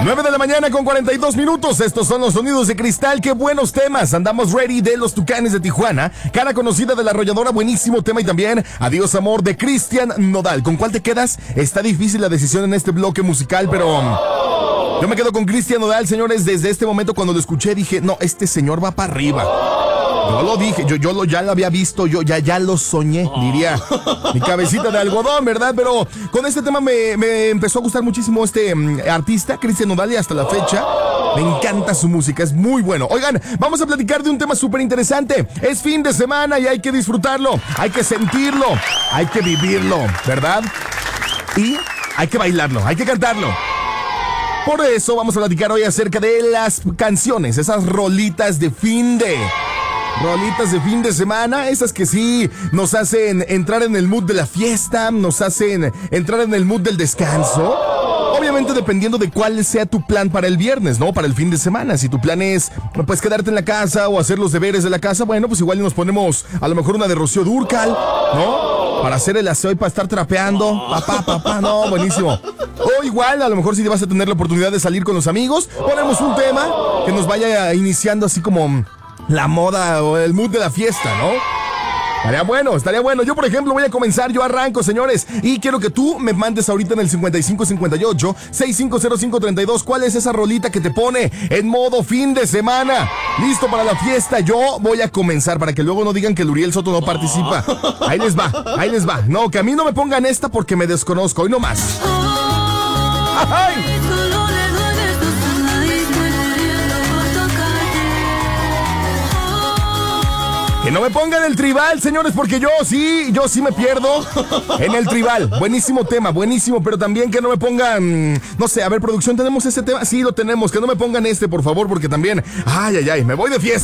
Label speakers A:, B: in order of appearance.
A: 9 de la mañana con 42 minutos. Estos son los sonidos de Cristal. ¡Qué buenos temas! Andamos ready de los Tucanes de Tijuana. Cara conocida de la Arrolladora. Buenísimo tema. Y también Adiós Amor de Cristian Nodal. ¿Con cuál te quedas? Está difícil la decisión en este bloque musical, pero yo me quedo con Cristian Nodal, señores. Desde este momento cuando lo escuché dije, no, este señor va para arriba. Yo lo dije, yo ya lo había visto, yo ya lo soñé, diría mi cabecita de algodón, ¿verdad? Pero con este tema me empezó a gustar muchísimo este artista, Cristian Nodal, y hasta la fecha me encanta su música, es muy bueno. Oigan, vamos a platicar de un tema súper interesante. Es fin de semana y hay que disfrutarlo, hay que sentirlo, hay que vivirlo, ¿verdad? Y hay que bailarlo, hay que cantarlo. Por eso vamos a platicar hoy acerca de las canciones, esas rolitas de fin de semana, esas que sí nos hacen entrar en el mood de la fiesta, nos hacen entrar en el mood del descanso. Obviamente dependiendo de cuál sea tu plan para el viernes, ¿no? Para el fin de semana. Si tu plan es, pues, quedarte en la casa o hacer los deberes de la casa, bueno, pues igual nos ponemos a lo mejor una de Rocío Dúrcal, ¿no? Para hacer el aseo y para estar trapeando. Papá, no, buenísimo. O igual, a lo mejor si vas a tener la oportunidad de salir con los amigos, ponemos un tema que nos vaya iniciando así como la moda o el mood de la fiesta, ¿no? Estaría bueno. Yo, por ejemplo, voy a comenzar, yo arranco, señores. Y quiero que tú me mandes ahorita en el 5558-650532 cuál es esa rolita que te pone en modo fin de semana. Listo para la fiesta. Yo voy a comenzar para que luego no digan que el Uriel Soto no participa. Ahí les va. No, que a mí no me pongan esta porque me desconozco. Hoy no más. ¡Ay! Que no me pongan el tribal, señores, porque yo sí me pierdo en el tribal. Buenísimo tema, buenísimo, pero también que no me pongan, no sé, a ver, producción, ¿tenemos ese tema? Sí, lo tenemos, que no me pongan este, por favor, porque también, ay, me voy de fiesta.